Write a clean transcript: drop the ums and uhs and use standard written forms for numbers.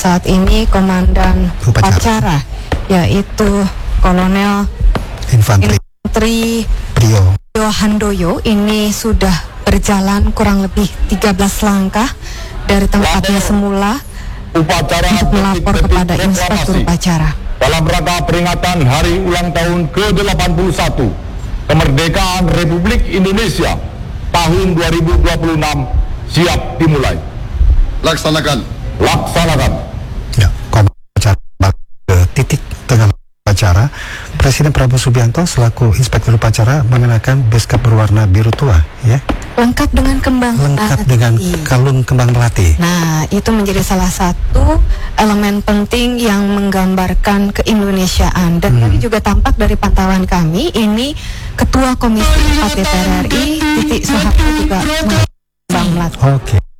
saat ini Komandan Upacara, yaitu Kolonel Infanteri Priyo Handoyo, ini sudah berjalan kurang lebih 13 langkah dari tempatnya semula untuk melapor kepada Inspektur Upacara. Dalam rangka peringatan Hari Ulang Tahun ke-81 Kemerdekaan Republik Indonesia tahun 2026 siap dimulai. Laksanakan. Ya, Komandan ke titik tengah upacara. Presiden Prabowo Subianto selaku Inspektur Upacara mengenakan beskap berwarna biru tua, ya. Lengkap dengan kembang kalung kembang melati. Nah, itu menjadi salah satu elemen penting yang menggambarkan keindonesiaan. Dan ini juga tampak dari pantauan kami, ini Ketua Komisi 4 DPR RI Titik Soeharto juga menggunakan kembang melati. Oke.